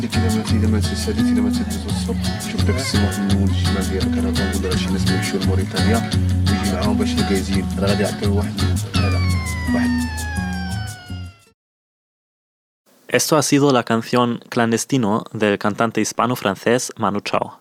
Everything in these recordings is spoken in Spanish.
Esto ha sido la canción Clandestino del cantante hispano-francés Manu Chao.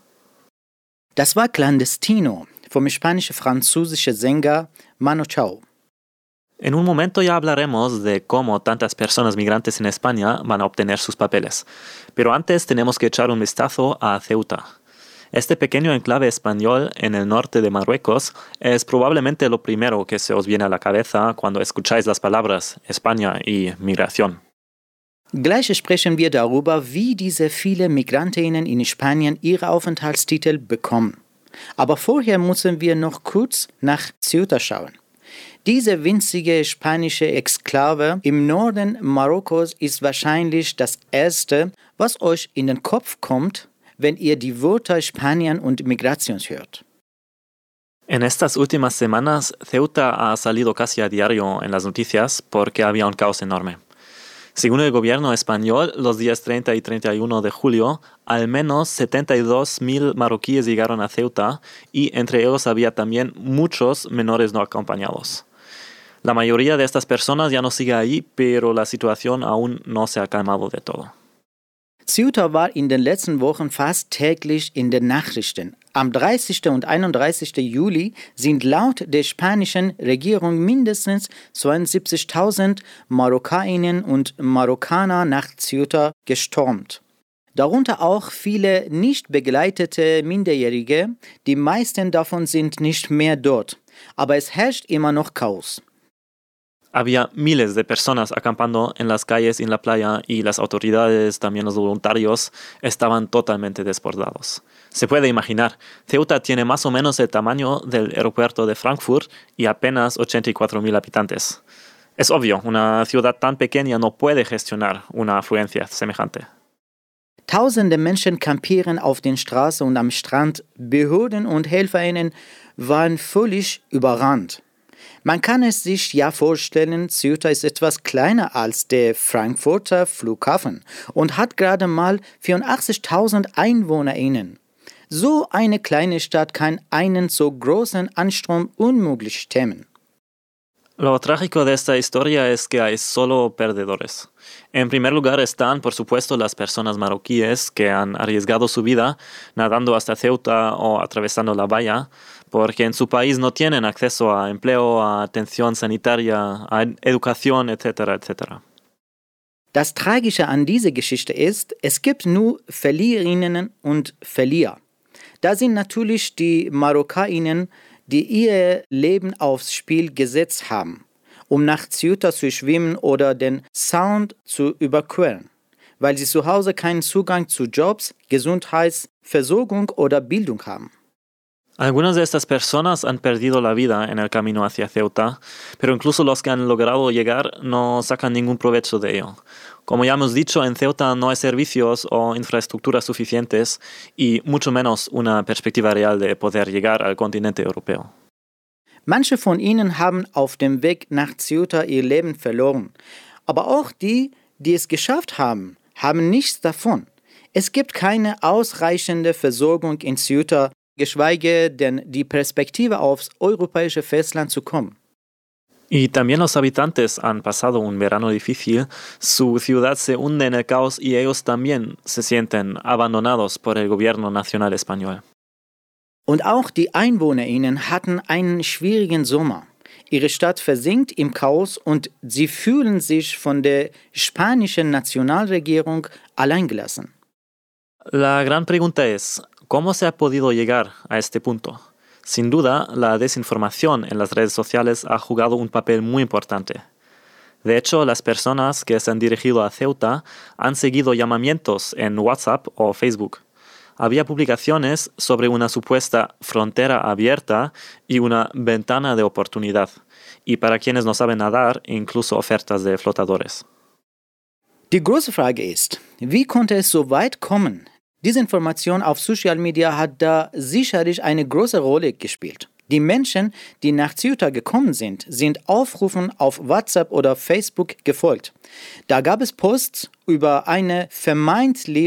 Das war Clandestino vom spanisch-französischen Sänger Manu Chao. En un momento ya hablaremos de cómo tantas personas migrantes en España van a obtener sus papeles, pero antes tenemos que echar un vistazo a Ceuta. Este pequeño enclave español en el norte de Marruecos es probablemente lo primero que se os viene a la cabeza cuando escucháis las palabras España y migración. Gleich sprechen wir darüber, wie diese vielen Migrantinnen in Spanien ihre Aufenthaltstitel bekommen. Aber vorher müssen wir noch kurz nach Ceuta schauen. Diese winzige spanische Exklave im Norden Marokkos ist wahrscheinlich das Erste, was euch in den Kopf kommt, wenn ihr die Wörter Spanien und Migration hört. En estas últimas semanas, Ceuta ha salido casi a diario en las noticias porque había un caos enorme. Según el gobierno español, los días 30 y 31 de julio, al menos 72.000 marroquíes llegaron a Ceuta y entre ellos había también muchos menores no acompañados. La mayoría de estas personas ya no sigue ahí, pero la situación aún no se ha calmado de todo. Ceuta war in den letzten Wochen fast täglich in den Nachrichten. Am 30. und 31. Juli sind laut der spanischen Regierung mindestens 72.000 Marokkaninnen und Marokkaner nach Ceuta gestürmt. Darunter auch viele nicht begleitete Minderjährige. Die meisten davon sind nicht mehr dort. Aber es herrscht immer noch Chaos. Había miles de personas acampando en las calles y en la playa y las autoridades, también los voluntarios, estaban totalmente desbordados. Se puede imaginar, Ceuta tiene más o menos el tamaño del aeropuerto de Frankfurt y apenas 84.000 habitantes. Es obvio, una ciudad tan pequeña no puede gestionar una afluencia semejante. Tausende Menschen kampieren auf den Straßen und am Strand. Behörden und HelferInnen waren völlig überrannt. Man kann es sich ja vorstellen, Ceuta ist etwas kleiner als der Frankfurter Flughafen und hat gerade mal 84.000 EinwohnerInnen. So eine kleine Stadt kann einen so großen Anstrom unmöglich stemmen. Lo trágico de esta historia es que hay solo perdedores. En primer lugar están, por supuesto, las personas marroquíes que han arriesgado su vida nadando hasta Ceuta o atravesando la valla, porque en su país no tienen acceso a empleo, a atención sanitaria, a educación, etcétera, etcétera. Das Tragische an dieser Geschichte ist, es gibt nur Verliererinnen und Verlierer. Da sind natürlich die Marokkaninnen, die ihr Leben aufs Spiel gesetzt haben, um nach Ceuta zu schwimmen oder den Sound zu überqueren, weil sie zu Hause keinen Zugang zu Jobs, Gesundheitsversorgung oder Bildung haben. Algunas de estas personas han perdido la vida en el camino hacia Ceuta, pero incluso los que han logrado llegar no sacan ningún provecho de ello. Como ya hemos dicho, en Ceuta no hay servicios o infraestructuras suficientes y mucho menos una perspectiva real de poder llegar al continente europeo. Manche von ihnen haben auf dem Weg nach Ceuta ihr Leben verloren. Aber auch die, die es geschafft haben, haben nichts davon. Es gibt keine ausreichende Versorgung in Ceuta, geschweige denn die Perspektive aufs europäische Festland zu kommen. Y también los habitantes han pasado un verano difícil, su ciudad se hunde en el caos y ellos también se sienten abandonados por el gobierno nacional español. Und auch die EinwohnerInnen hatten einen schwierigen Sommer. Ihre Stadt versinkt im Chaos und sie fühlen sich von der spanischen Nationalregierung alleingelassen. La gran pregunta es, ¿cómo se ha podido llegar a este punto? Sin duda, la desinformación en las redes sociales ha jugado un papel muy importante. De hecho, las personas que se han dirigido a Ceuta han seguido llamamientos en WhatsApp o Facebook. Había publicaciones sobre una supuesta frontera abierta y una ventana de oportunidad. Y para quienes no saben nadar, incluso ofertas de flotadores. Die große Frage ist, wie konnte es so weit kommen? Diese Information auf Social Media hat da sicherlich eine große Rolle gespielt. Die Menschen, die nach Ceuta gekommen sind, sind Aufrufen auf WhatsApp oder Facebook gefolgt. Da gab es Posts über eine vermeintlich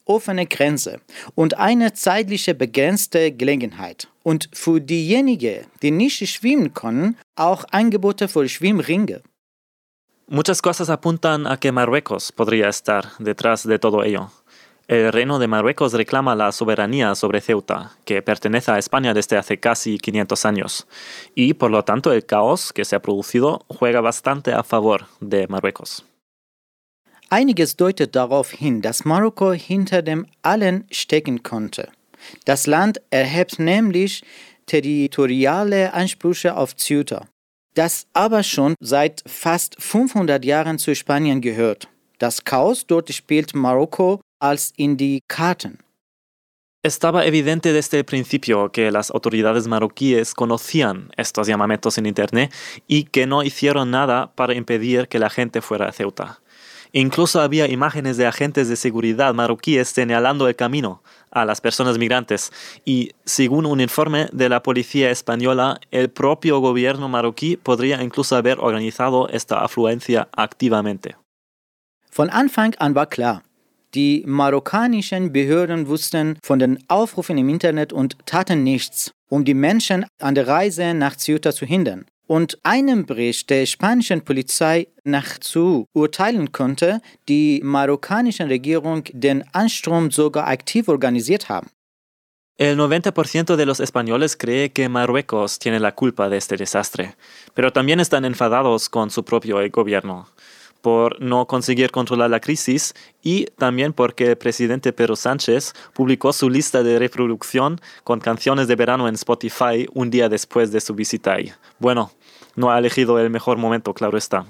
offene Grenze und eine zeitliche begrenzte Gelegenheit. Und für diejenigen, die nicht schwimmen können, auch Angebote für Schwimmringe. Muchas cosas apuntan a que Marruecos podría estar detrás de todo ello. El Reino de Marruecos reclama la soberanía sobre Ceuta, que pertenece a España desde hace casi 500 años, y por lo tanto el caos que se ha producido juega bastante a favor de Marruecos. Einiges deutet darauf hin, dass Marokko hinter dem allen stecken konnte. Das Land erhebt nämlich territoriale Ansprüche auf Ceuta, das aber schon seit fast 500 Jahren zu Spanien gehört. Das Chaos dort spielt Marokko als in die Karten. Estaba evidente desde el principio que las autoridades marroquíes conocían estos llamamientos en Internet y que no hicieron nada para impedir que la gente fuera a Ceuta. Incluso había imágenes de agentes de seguridad marroquíes señalando el camino a las personas migrantes y, según un informe de la policía española, el propio gobierno marroquí podría incluso haber organizado esta afluencia activamente. Von Anfang an war klar, die marokkanischen Behörden wussten von den Aufrufen im Internet und taten nichts, um die Menschen an der Reise nach Ceuta zu hindern. Und einem Bericht der spanischen Polizei nach zu urteilen konnte, die marokkanische Regierung den Anstrom sogar aktiv organisiert haben. El 90% de los españoles cree que Marruecos tiene la culpa de este desastre, pero también están enfadados con su propio gobierno por no conseguir controlar la crisis y también porque el presidente Pedro Sánchez publicó su lista de reproducción con canciones de verano en Spotify un día después de su visita ahí. Bueno, no ha elegido el mejor momento, claro está.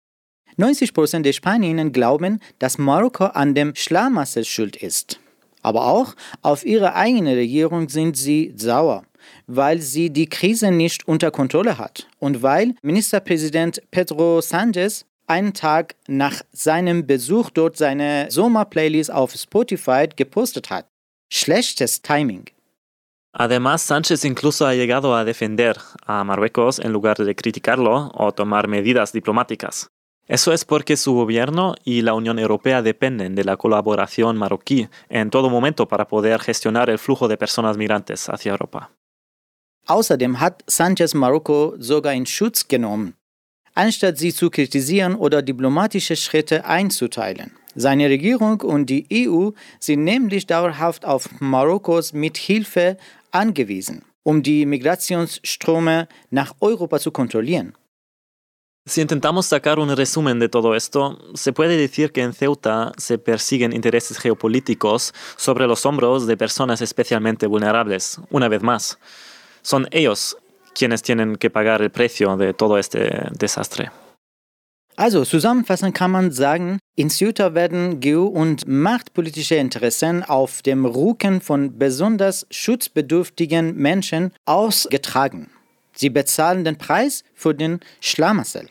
90% der Spanierinnen glauben, dass Marokko an dem Schlamassel schuld ist. Aber auch auf ihre eigene Regierung sind sie sauer, weil sie die Krise nicht unter Kontrolle hat und weil Ministerpräsident Pedro Sánchez einen Tag nach seinem Besuch dort seine Sommerplaylist auf Spotify gepostet hat. Schlechtes Timing. Además, Sánchez incluso ha llegado a defender a Marruecos en lugar de criticarlo o tomar medidas diplomáticas. Eso es porque su gobierno y la Unión Europea dependen de la colaboración marroquí en todo momento para poder gestionar el flujo de personas migrantes hacia Europa. Außerdem hat Sánchez Marokko sogar in Schutz genommen, anstatt sie zu kritisieren oder diplomatische Schritte einzuteilen. Seine Regierung und die EU sind nämlich dauerhaft auf Marokkos Mithilfe angewiesen, um die Migrationsströme nach Europa zu kontrollieren. Si intentamos sacar un resumen de todo esto, se puede decir que en Ceuta se persiguen intereses geopolíticos sobre los hombros de personas especialmente vulnerables, una vez más. Son ellos quienes tienen que pagar el precio de todo este desastre. Also zusammenfassend kann man sagen, in Ceuta werden geo- und machtpolitische Interessen auf dem Rücken von besonders schutzbedürftigen Menschen ausgetragen. Sie bezahlen den Preis für den Schlamassel.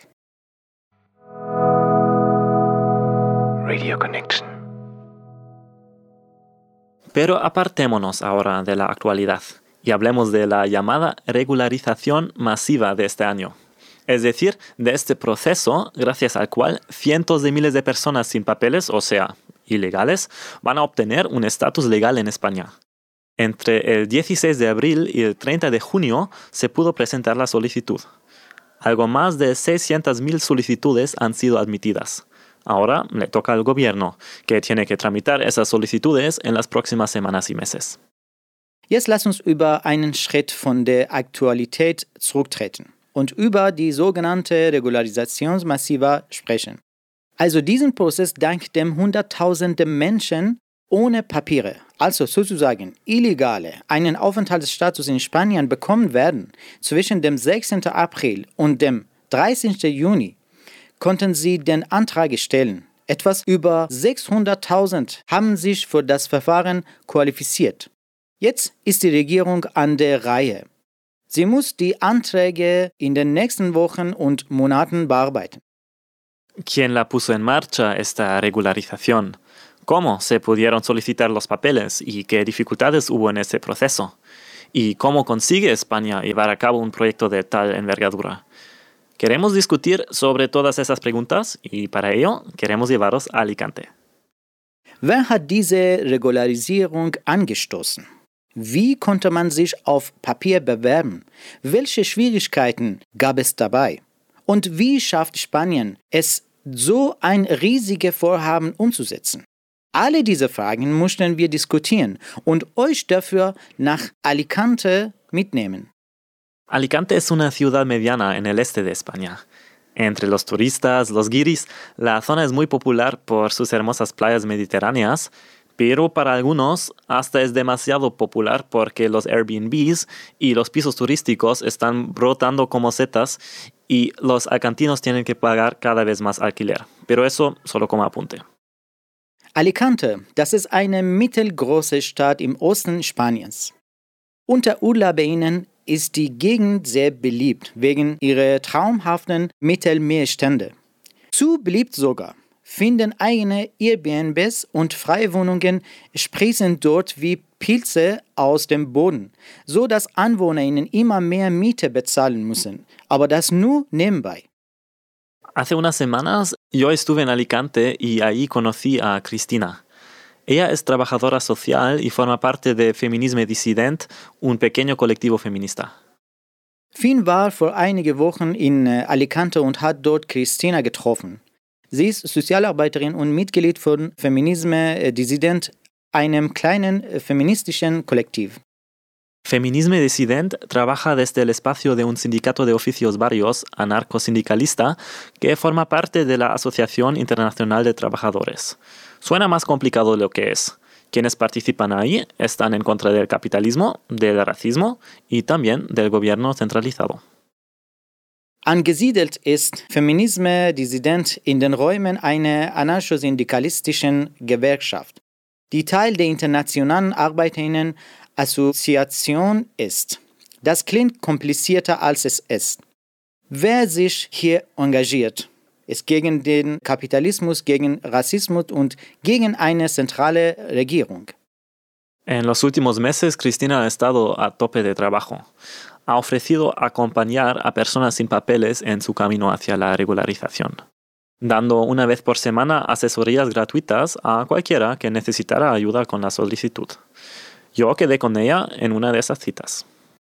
Radio Connection. Pero apartémonos ahora de la actualidad y hablemos de la llamada regularización masiva de este año. Es decir, de este proceso gracias al cual cientos de miles de personas sin papeles, o sea, ilegales, van a obtener un estatus legal en España. Entre el 16 de abril y el 30 de junio se pudo presentar la solicitud. Algo más de 600.000 solicitudes han sido admitidas. Ahora le toca al gobierno, que tiene que tramitar esas solicitudes en las próximas semanas y meses. Jetzt lass uns über einen Schritt von der Aktualität zurücktreten und über die sogenannte Regularisationsmassiva sprechen. Also diesen Prozess, dank dem Hunderttausende Menschen ohne Papiere, also sozusagen Illegale, einen Aufenthaltsstatus in Spanien bekommen werden, zwischen dem 16. April und dem 30. Juni, konnten sie den Antrag stellen. Etwas über 600.000 haben sich für das Verfahren qualifiziert. Jetzt ist die Regierung an der Reihe. Sie muss die Anträge in den nächsten Wochen und Monaten bearbeiten. ¿Quién la puso en marcha esta regularización? ¿Cómo se pudieron solicitar los papeles y qué dificultades hubo en ese proceso? ¿Y cómo consigue España llevar a cabo un proyecto de tal envergadura? Queremos discutir sobre todas esas preguntas y para ello queremos llevaros a Alicante. Wer hat diese Regularisierung angestoßen? Wie konnte man sich auf Papier bewerben? Welche Schwierigkeiten gab es dabei? Und wie schafft Spanien es, so ein riesiges Vorhaben umzusetzen? Alle diese Fragen mussten wir diskutieren und euch dafür nach Alicante mitnehmen. Alicante es una ciudad mediana en el este de España. Entre los turistas, los guiris, la zona es muy popular por sus hermosas playas mediterráneas, pero para algunos hasta es demasiado popular porque los Airbnbs y los pisos turísticos están brotando como setas y los alcantinos tienen que pagar cada vez más alquiler. Pero eso solo como apunte. Alicante, das ist eine mittelgroße Stadt im Osten Spaniens. Unter UrlauberInnen ist die Gegend sehr beliebt wegen ihrer traumhaften Mittelmeerstände. Zu beliebt sogar finden eigene Airbnbs und Freiwohnungen sprießen dort wie Pilze aus dem Boden, so dass AnwohnerInnen immer mehr Miete bezahlen müssen, aber das nur nebenbei. Hace unas semanas yo estuve en Alicante y ahí conocí a Cristina. Ella es trabajadora social y forma parte de Feminisme Dissident, un pequeño colectivo feminista. Finn war vor einigen Wochen in Alicante und hat dort Cristina getroffen. Sie ist Sozialarbeiterin und Mitglied von Feminisme Dissident, einem kleinen feministischen Kollektiv. Feminisme Dissident trabaja desde el espacio de un sindicato de oficios varios anarcosindicalista que forma parte de la Asociación Internacional de Trabajadores. Suena más complicado de lo que es. Quienes participan ahí están en contra del capitalismo, del racismo y también del gobierno centralizado. Angesiedelt ist Feminisme Dissident in den Räumen einer anarchosyndikalistischen Gewerkschaft, die Teil der Internationalen Arbeiterinnen-Assoziation ist. Das klingt komplizierter als es ist. Wer sich hier engagiert, ist gegen den Kapitalismus, gegen Rassismus und gegen eine zentrale Regierung. En los últimos meses, Cristina ha estado a tope de trabajo. Ha ofrecido acompañar a personas sin papeles en su camino hacia la regularización, dando una vez por semana asesorías gratuitas a cualquiera que necesitara ayuda con la solicitud. Yo quedé con ella en una de esas citas.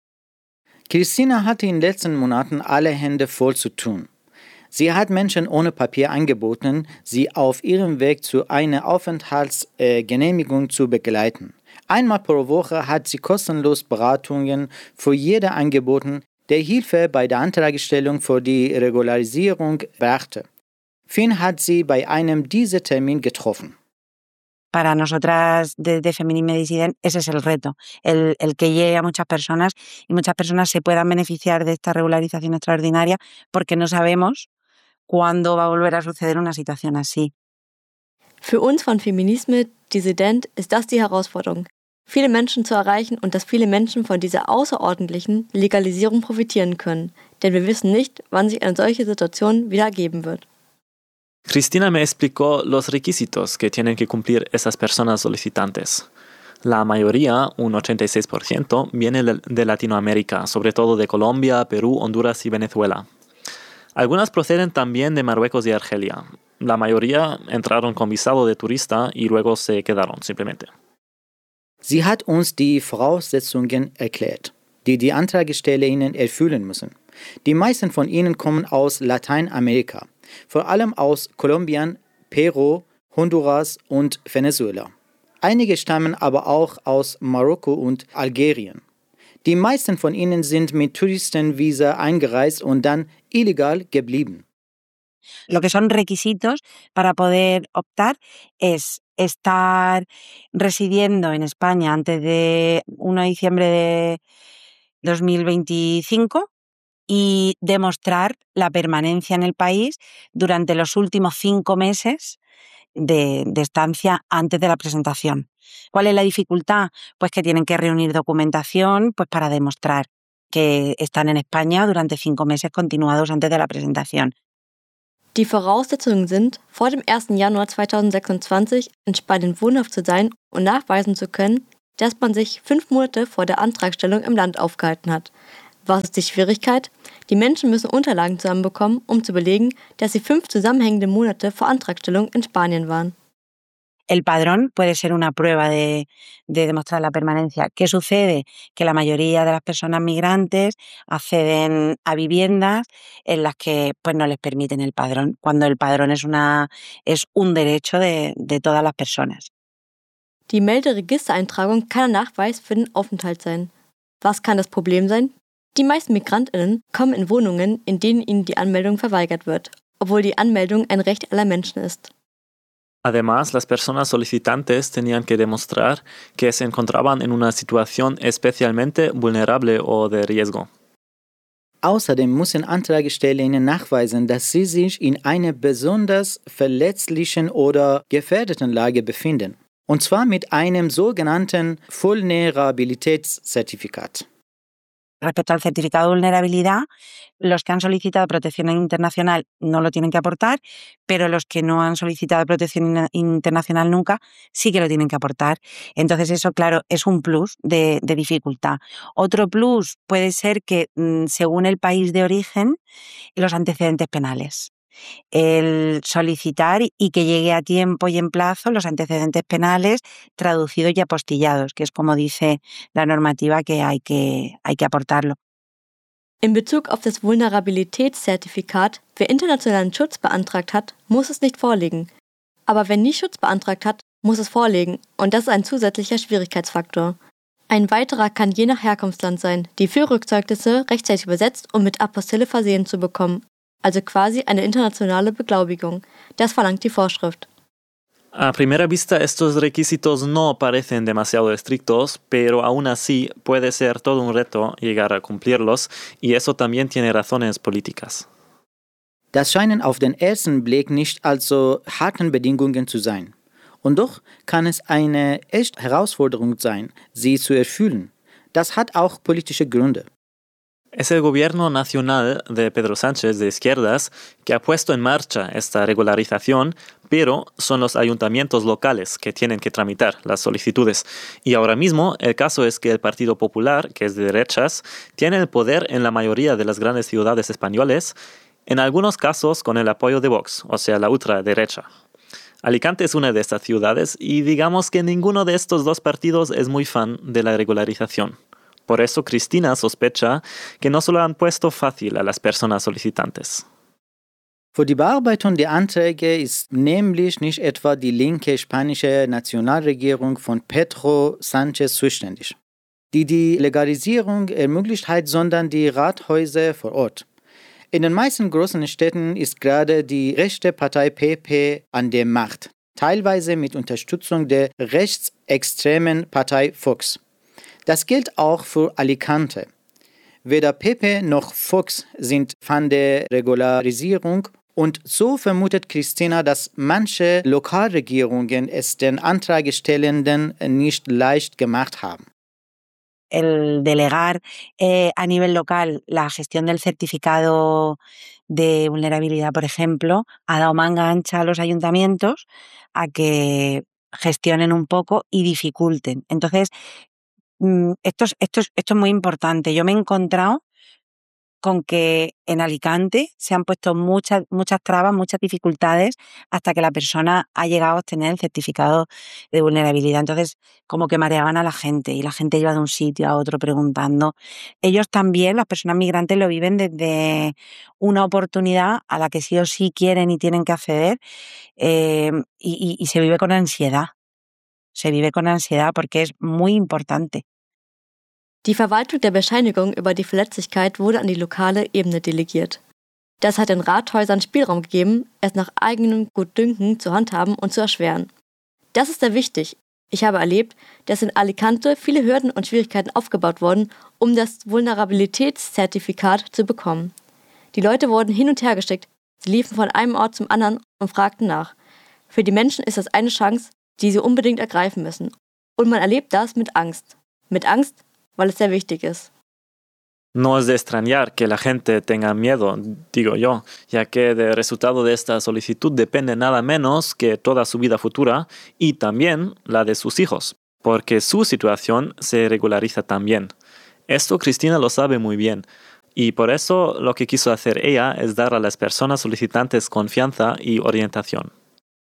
Cristina hatte in den letzten Monaten alle Hände voll zu tun. Sie hat Menschen ohne Papier angeboten, sie auf ihrem Weg zu einer Aufenthaltsgenehmigung zu begleiten. Einmal pro Woche hat sie kostenlos Beratungen für jeder angeboten, der Hilfe bei der Antragstellung für die Regularisierung brachte. Finn hat sie bei einem dieser Termine getroffen. Para nosotras de Feminismo Dissident ese es el reto, el que llegue a muchas personas y muchas personas se puedan beneficiar de esta regularización extraordinaria porque no sabemos cuándo va a volver a suceder una situación así. Für uns von Feminisme Dissident ist das die Herausforderung, viele Menschen zu erreichen und dass viele Menschen von dieser außerordentlichen Legalisierung profitieren können, denn wir wissen nicht, wann sich eine solche Situation wieder ergeben wird. Cristina me explicó los requisitos que tienen que cumplir esas personas solicitantes. La mayoría, un 86%, viene de Latinoamérica, sobre todo de Colombia, Perú, Honduras y Venezuela. Algunas proceden también de Marruecos y Argelia. La mayoría entraron con visado de turista y luego se quedaron simplemente. Sie hat uns die Voraussetzungen erklärt, die die AntragstellerInnen erfüllen müssen. Die meisten von ihnen kommen aus Lateinamerika, vor allem aus Kolumbien, Peru, Honduras und Venezuela. Einige stammen aber auch aus Marokko und Algerien. Die meisten von ihnen sind mit Touristenvisa eingereist und dann illegal geblieben. Lo que son requisitos para poder optar es estar residiendo en España antes de 1 de diciembre de 2025 y demostrar la permanencia en el país durante los últimos 5 meses de estancia antes de la presentación. ¿Cuál es la dificultad? Pues que tienen que reunir documentación pues para demostrar que están en España durante 5 meses continuados antes de la presentación. Die Voraussetzungen sind, vor dem 1. Januar 2026 in Spanien wohnhaft zu sein und nachweisen zu können, dass man sich 5 Monate vor der Antragstellung im Land aufgehalten hat. Was ist die Schwierigkeit? Die Menschen müssen Unterlagen zusammenbekommen, um zu belegen, dass sie 5 zusammenhängende Monate vor Antragstellung in Spanien waren. El padrón puede ser una prueba de demostrar la permanencia. ¿Qué sucede? Que la mayoría de las personas migrantes acceden a viviendas en las que pues, no les permiten el padrón, cuando el padrón es un derecho de todas las personas. Die Melderegistereintragung kann ein Nachweis für den Aufenthalt sein. Was kann das Problem sein? Die meisten MigrantInnen kommen in Wohnungen, in denen ihnen die Anmeldung verweigert wird, obwohl die Anmeldung ein Recht aller Menschen ist. Además, las personas solicitantes tenían que demostrar que se encontraban en una situación especialmente vulnerable o de riesgo. Außerdem müssen Antragstellerinnen nachweisen, dass sie sich in einer besonders verletzlichen oder gefährdeten Lage befinden. Und zwar mit einem sogenannten Vulnerabilitätszertifikat. Respecto al certificado de vulnerabilidad, los que han solicitado protección internacional no lo tienen que aportar, pero los que no han solicitado protección internacional nunca sí que lo tienen que aportar. Entonces eso, claro, es un plus de dificultad. Otro plus puede ser que, según el país de origen, los antecedentes penales. El solicitar y que llegue a tiempo y en plazo los antecedentes penales traducidos y apostillados, que es como dice la normativa que hay que aportarlo. In Bezug auf das Vulnerabilitätszertifikat, wer internationalen Schutz beantragt hat, muss es nicht vorlegen. Aber wer nie Schutz beantragt hat, muss es vorlegen und das ist ein zusätzlicher Schwierigkeitsfaktor. Ein weiterer kann je nach Herkunftsland sein, die Führungszeugnisse rechtzeitig übersetzt und mit Apostille versehen zu bekommen. Also quasi eine internationale Beglaubigung. Das verlangt die Vorschrift. A primera vista, estos requisitos no parecen demasiado estrictos, pero aún así puede ser todo un reto llegar a cumplirlos, y eso también tiene razones políticas. Das scheinen auf den ersten Blick nicht allzu harten Bedingungen zu sein. Und doch kann es eine echte Herausforderung sein, sie zu erfüllen. Das hat auch politische Gründe. Es el gobierno nacional de Pedro Sánchez de izquierdas que ha puesto en marcha esta regularización, pero son los ayuntamientos locales que tienen que tramitar las solicitudes. Y ahora mismo el caso es que el Partido Popular, que es de derechas, tiene el poder en la mayoría de las grandes ciudades españolas, en algunos casos con el apoyo de Vox, o sea, la ultraderecha. Alicante es una de estas ciudades y digamos que ninguno de estos dos partidos es muy fan de la regularización. Por eso Cristina sospecha que no se lo han puesto fácil a las personas solicitantes. Für die Bearbeitung der Anträge ist nämlich nicht etwa die linke spanische Nationalregierung von Pedro Sánchez zuständig, die Legalisierung ermöglicht hat, sondern die Rathäuser vor Ort. In den meisten großen Städten ist gerade die rechte Partei PP an der Macht, teilweise mit Unterstützung der rechtsextremen Partei Vox. Das gilt auch für Alicante. Weder PP noch Vox sind Fan der Regularisierung und so vermutet Cristina, dass manche Lokalregierungen es den Antragstellenden nicht leicht gemacht haben. El delegar a nivel local la gestión del certificado de vulnerabilidad, por ejemplo, ha dado manga ancha a los ayuntamientos a que gestionen un poco y dificulten. Entonces, esto es muy importante. Yo me he encontrado con que en Alicante se han puesto muchas trabas, muchas dificultades hasta que la persona ha llegado a obtener el certificado de vulnerabilidad. Entonces, como que mareaban a la gente y la gente iba de un sitio a otro preguntando. Ellos también, las personas migrantes, lo viven desde una oportunidad a la que sí o sí quieren y tienen que acceder y se vive con ansiedad. Se vive con ansiedad porque es muy importante. Die Verwaltung der Bescheinigung über die Verletzlichkeit wurde an die lokale Ebene delegiert. Das hat den Rathäusern Spielraum gegeben, es nach eigenem Gutdünken zu handhaben und zu erschweren. Das ist sehr wichtig. Ich habe erlebt, dass in Alicante viele Hürden und Schwierigkeiten aufgebaut wurden, um das Vulnerabilitätszertifikat zu bekommen. Die Leute wurden hin und her geschickt, sie liefen von einem Ort zum anderen und fragten nach. Für die Menschen ist das eine Chance, die sie unbedingt ergreifen müssen. Und man erlebt das mit Angst. Mit Angst, weil es sehr wichtig ist. No es de extrañar que la gente tenga miedo, digo yo, ya que del resultado de esta solicitud depende nada menos que toda su vida futura y también la de sus hijos, porque su situación se regulariza también. Esto Cristina lo sabe muy bien, y por eso lo que quiso hacer ella es dar a las personas solicitantes confianza y orientación.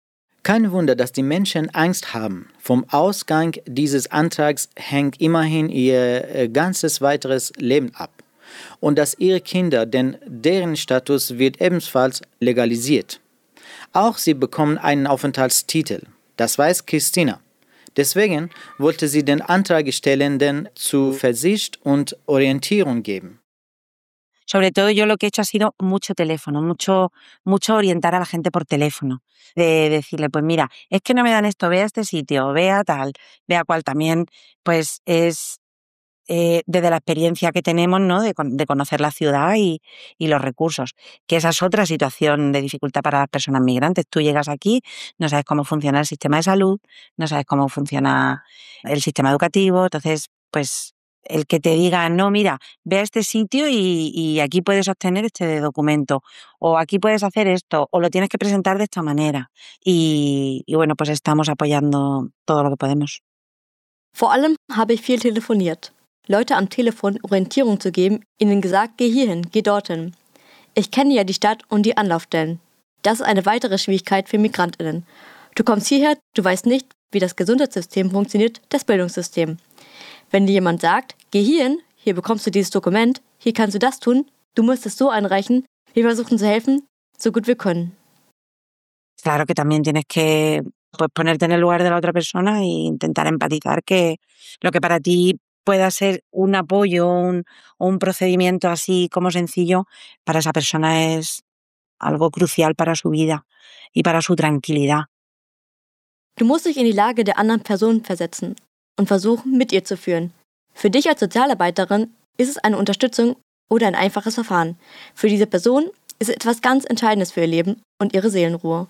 Kein Wunder, dass die Menschen Angst haben. Vom Ausgang dieses Antrags hängt immerhin ihr ganzes weiteres Leben ab. Und dass ihre Kinder, denn deren Status wird ebenfalls legalisiert. Auch sie bekommen einen Aufenthaltstitel. Das weiß Christina. Deswegen wollte sie den Antragstellenden Zuversicht und Orientierung geben. Sobre todo yo lo que he hecho ha sido mucho teléfono, mucho orientar a la gente por teléfono, de decirle, pues mira, es que no me dan esto, ve a este sitio, ve a tal, ve a cual. También pues es desde la experiencia que tenemos, ¿no? de conocer la ciudad y los recursos, que esa es otra situación de dificultad para las personas migrantes. Tú llegas aquí, no sabes cómo funciona el sistema de salud, no sabes cómo funciona el sistema educativo, entonces pues el que te diga, no, mira, ve a este sitio y aquí puedes obtener este documento, o aquí puedes hacer esto, o lo tienes que presentar de esta manera. Y bueno, pues estamos apoyando todo lo que podemos. Vor allem habe ich viel telefoniert. Leute am Telefon Orientierung zu geben, ihnen gesagt, geh hierhin, geh dorthin. Ich kenne ja die Stadt und die Anlaufstellen. Das ist eine weitere Schwierigkeit für MigrantInnen. Du kommst hierher, du weißt nicht, wie das Gesundheitssystem funktioniert, das Bildungssystem. Wenn dir jemand sagt, geh hierhin, hier bekommst du dieses Dokument, hier kannst du das tun, du musst es so einreichen, wir versuchen zu helfen, so gut wir können. Claro que también tienes que pues, ponerte en el lugar de la otra persona e intentar empatizar que lo que para ti pueda ser un apoyo o un procedimiento así como sencillo, para esa persona es algo crucial para su vida y para su tranquilidad. Du musst dich in die Lage der anderen Person versetzen und versuchen, mit ihr zu führen. Für dich als Sozialarbeiterin ist es eine Unterstützung oder ein einfaches Verfahren. Für diese Person ist es etwas ganz Entscheidendes für ihr Leben und ihre Seelenruhe.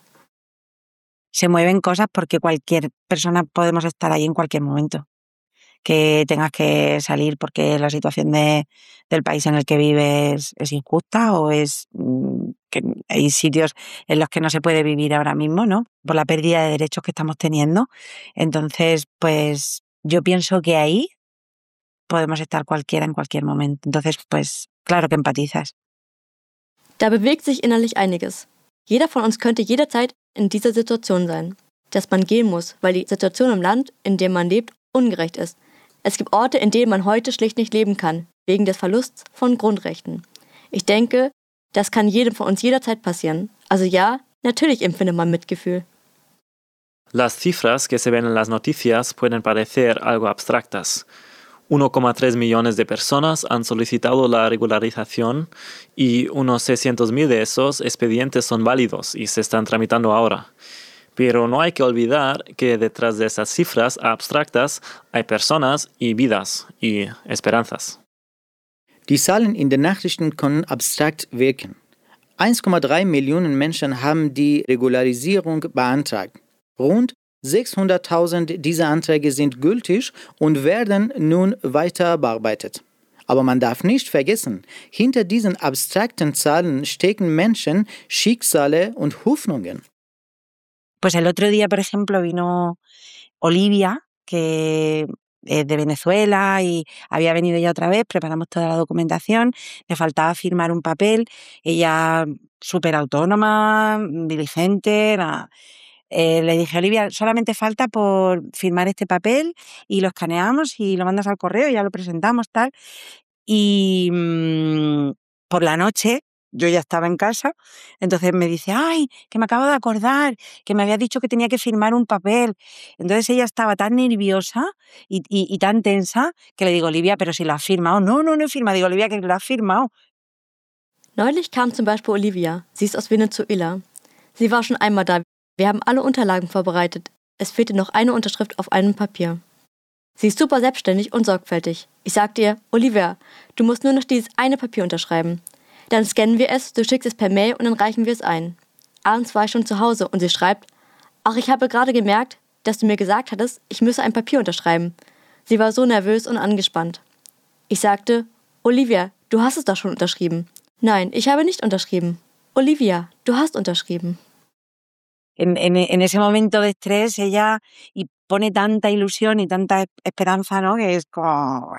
Se mueven cosas porque cualquier persona podemos estar ahí en cualquier momento. Que tengas que salir porque la situación del país en el que vives es injusta o es que hay sitios en los que no se puede vivir ahora mismo, ¿no? Por la pérdida de derechos que estamos teniendo. Entonces, pues yo pienso que ahí podemos estar cualquiera en cualquier momento. Entonces, pues claro que empatizas. Da bewegt sich innerlich einiges. Jeder von uns könnte jederzeit in dieser Situation sein. Dass man gehen muss, weil die Situation im Land, in dem man lebt, ungerecht ist. Es gibt Orte, in denen man heute schlicht nicht leben kann, wegen des Verlusts von Grundrechten. Ich denke, das kann jedem von uns jederzeit passieren. Also ja, natürlich empfindet man Mitgefühl. Las cifras que se ven en las noticias pueden parecer algo abstractas. 1,3 millones de personas han solicitado la regularización y unos 600.000 de esos expedientes son válidos y se están tramitando ahora. Pero no hay que olvidar que detrás de esas cifras abstractas hay personas y vidas y esperanzas. Die Zahlen in den Nachrichten können abstrakt wirken. 1,3 Millionen Menschen haben die Regularisierung beantragt. Rund 600.000 dieser Anträge sind gültig und werden nun weiter bearbeitet. Aber man darf nicht vergessen, hinter diesen abstrakten Zahlen stecken Menschen, Schicksale und Hoffnungen. Pues el otro día, por ejemplo, vino Olivia, que es de Venezuela y había venido ya otra vez, preparamos toda la documentación, le faltaba firmar un papel, ella súper autónoma, diligente, le dije, Olivia, solamente falta por firmar este papel y lo escaneamos y lo mandas al correo y ya lo presentamos, tal. Y por la noche yo ya estaba en casa, entonces me dice, ay, que me acabo de acordar, que me había dicho que tenía que firmar un papel. Entonces ella estaba tan nerviosa y tan tensa que le digo, Olivia, pero si lo has firmado. No he firmado. Digo, Olivia, que lo has firmado. Neulich kam zum Beispiel Olivia. Sie ist aus Venezuela. Sie war schon einmal da. Wir haben alle Unterlagen vorbereitet. Es fehlte noch eine Unterschrift auf einem Papier. Sie ist super selbstständig und sorgfältig. Ich sagte ihr, Olivia, du musst nur noch dieses eine Papier unterschreiben. Dann scannen wir es, du schickst es per Mail und dann reichen wir es ein. Abends war ich schon zu Hause und sie schreibt, ach, ich habe gerade gemerkt, dass du mir gesagt hattest, ich müsse ein Papier unterschreiben. Sie war so nervös und angespannt. Ich sagte, Olivia, du hast es doch schon unterschrieben. Nein, ich habe nicht unterschrieben. Olivia, du hast unterschrieben. En ese momento de estrés ella y pone tanta ilusión y tanta esperanza, ¿no? Que es como...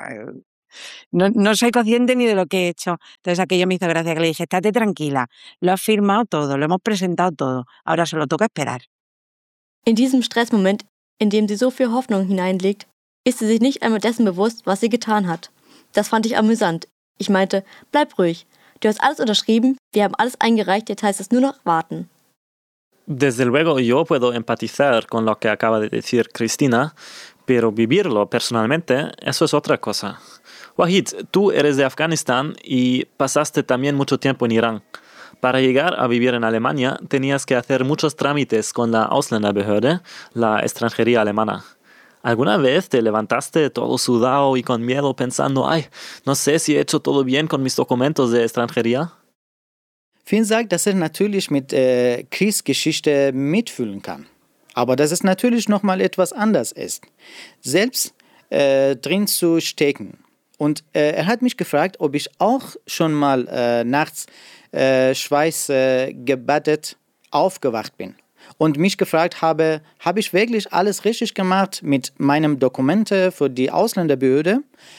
No soy consciente ni de lo que he hecho. Entonces aquello me hizo gracia, que le dije, estate tranquila, lo has firmado todo, lo hemos presentado todo, ahora solo toca esperar. In diesem Stressmoment, in dem sie so viel Hoffnung hineinlegt, ist sie sich nicht einmal dessen bewusst, was sie getan hat. Das fand ich amüsant. Ich meinte, bleib ruhig. Du hast alles unterschrieben, wir haben alles eingereicht, jetzt heißt es nur noch warten. Desde luego yo puedo empatizar con lo que acaba de decir Cristina, pero vivirlo personalmente, eso es otra cosa. Wahid, tú eres de Afganistán y pasaste también mucho tiempo en Irán. Para llegar a vivir en Alemania tenías que hacer muchos trámites con la Ausländerbehörde, la extranjería alemana. ¿Alguna vez te levantaste todo sudado y con miedo pensando, ay, no sé si he hecho todo bien con mis documentos de extranjería? Finn sagt, dass er natürlich mit Kriegsgeschichte mitfühlen kann. Aber dass es natürlich nochmal etwas anders ist, selbst drin zu stecken. Und er hat mich gefragt, ob ich auch schon mal nachts schweißgebadet aufgewacht bin. Und mich gefragt habe ich wirklich alles richtig gemacht mit meinem Dokumente für die Ausländerbehörde?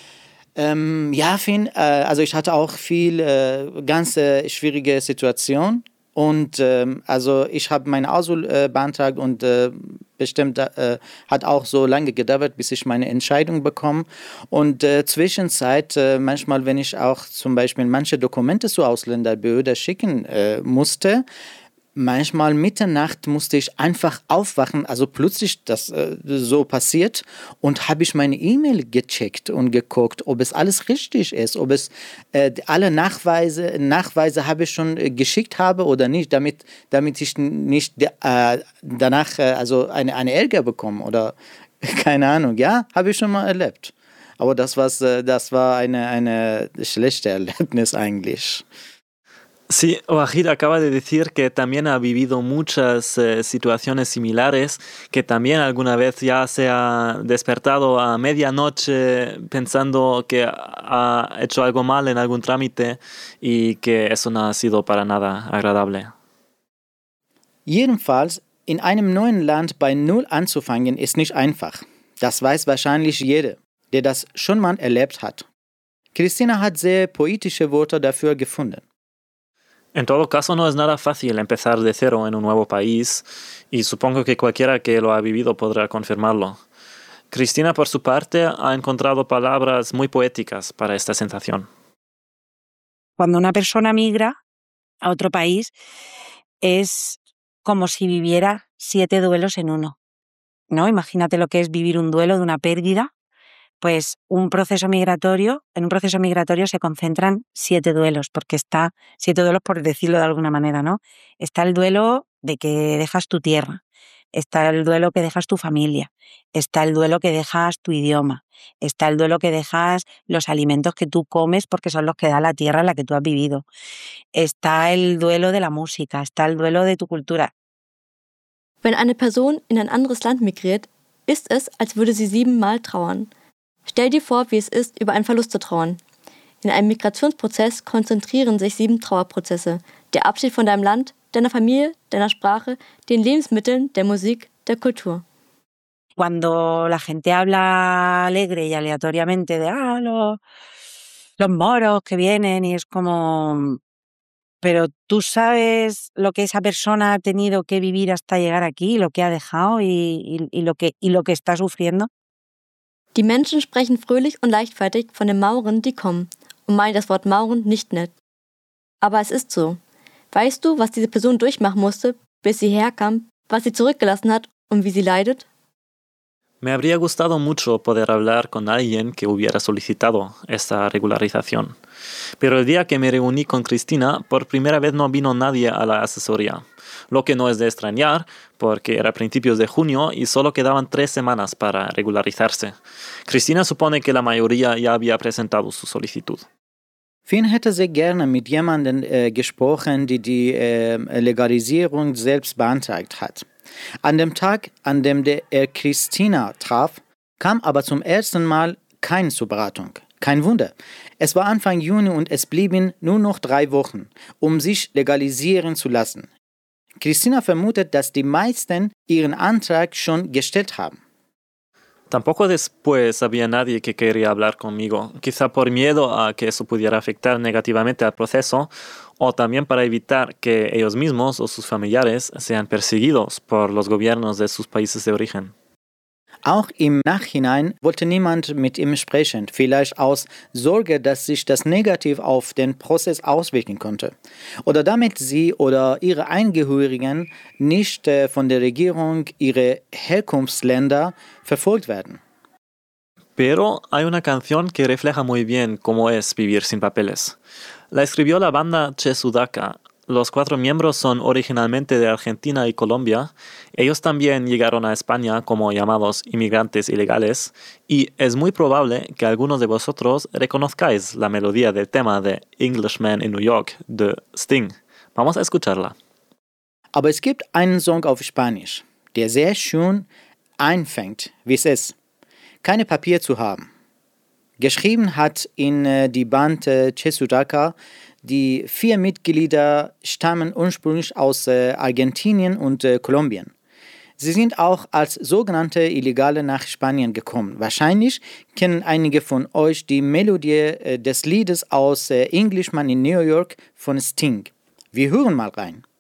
Ja, Finn, also ich hatte auch ganz schwierige Situationen. Und also ich habe meinen Asyl beantragt und bestimmt hat auch so lange gedauert, bis ich meine Entscheidung bekomme. Und Zwischenzeit, manchmal, wenn ich auch zum Beispiel manche Dokumente zur Ausländerbehörde schicken musste, manchmal Mitternacht musste ich einfach aufwachen, also plötzlich das so passiert und habe ich meine E-Mail gecheckt und geguckt, ob es alles richtig ist, ob es alle Nachweise habe ich schon geschickt habe oder nicht, damit ich nicht danach also eine Ärger bekomme oder keine Ahnung, ja, habe ich schon mal erlebt. Aber das war eine schlechte Erlebnis eigentlich. Sí, Wahid acaba de decir que también ha vivido muchas situaciones similares, que también alguna vez ya se ha despertado a medianoche pensando que ha hecho algo mal en algún trámite y que eso no ha sido para nada agradable. Jedenfalls, in einem neuen Land bei Null anzufangen, ist nicht einfach. Das weiß wahrscheinlich jeder, der das schon mal erlebt hat. Cristina hat sehr poetische Worte dafür gefunden. En todo caso, no es nada fácil empezar de cero en un nuevo país y supongo que cualquiera que lo ha vivido podrá confirmarlo. Cristina, por su parte, ha encontrado palabras muy poéticas para esta sensación. Cuando una persona migra a otro país es como si viviera 7 duelos en uno, ¿no? Imagínate lo que es vivir un duelo de una pérdida. Pues en un proceso migratorio se concentran 7 duelos, porque 7 duelos por decirlo de alguna manera, ¿no? Está el duelo de que dejas tu tierra, está el duelo que dejas tu familia, está el duelo que dejas tu idioma, está el duelo que dejas los alimentos que tú comes porque son los que da la tierra en la que tú has vivido, está el duelo de la música, está el duelo de tu cultura. Wenn eine Person in ein anderes Land migriert, ist es, als würde sie 7 Mal trauern. Stell dir vor, wie es ist, über einen Verlust zu trauern. In einem Migrationsprozess konzentrieren sich 7 Trauerprozesse. Der Abschied von deinem Land, deiner Familie, deiner Sprache, den Lebensmitteln, der Musik, der Kultur. Cuando la gente habla alegre y aleatoriamente de los moros que vienen y es como... Pero tú sabes lo que esa persona ha tenido que vivir hasta llegar aquí, lo que ha dejado y lo que está sufriendo. Die Menschen sprechen fröhlich und leichtfertig von den Mauren, die kommen, und meinen das Wort Mauren nicht nett. Aber es ist so. Weißt du, was diese Person durchmachen musste, bis sie herkam, was sie zurückgelassen hat und wie sie leidet? Me habría gustado mucho poder hablar con alguien que hubiera solicitado esta regularización. Pero el día que me reuní con Cristina, por primera vez no vino nadie a la asesoría. Lo que no es de extrañar, porque era principios de junio y solo quedaban 3 semanas para regularizarse. Cristina supone que la mayoría ya había presentado su solicitud. Finn hätte sehr gerne mit jemandem gesprochen, die Legalisierung selbst beantragt hat. An dem Tag, an dem er Cristina traf, kam aber zum ersten Mal keine zur Beratung. Kein Wunder. Es war Anfang Juni und es blieben nur noch 3 Wochen, um sich legalisieren zu lassen. Cristina vermutet, dass die meisten ihren Antrag schon gestellt haben. Tampoco después había nadie que quería hablar conmigo, quizá por miedo a que eso pudiera afectar negativamente al proceso o también para evitar que ellos mismos o sus familiares sean perseguidos por los gobiernos de sus países de origen. Auch im Nachhinein wollte niemand mit ihm sprechen, vielleicht aus Sorge, dass sich das negativ auf den Prozess auswirken konnte. Oder damit sie oder ihre Angehörigen nicht von der Regierung ihrer Herkunftsländer verfolgt werden. Pero hay una canción que refleja muy bien cómo es vivir sin papeles. La escribió la banda Che Sudaca. Los 4 miembros son originalmente de Argentina y Colombia. Ellos también llegaron a España como llamados inmigrantes ilegales y es muy probable que algunos de vosotros reconozcáis la melodía del tema de Englishman in New York de Sting. Vamos a escucharla. Aber es gibt einen Song auf Spanisch, der sehr schön einfängt, wie es ist, keine Papier zu haben. Geschrieben hat ihn die Band Che Sudaca. Die 4 Mitglieder stammen ursprünglich aus Argentinien und Kolumbien. Sie sind auch als sogenannte Illegale nach Spanien gekommen. Wahrscheinlich kennen einige von euch die Melodie des Liedes aus Englishman in New York von Sting. Wir hören mal rein.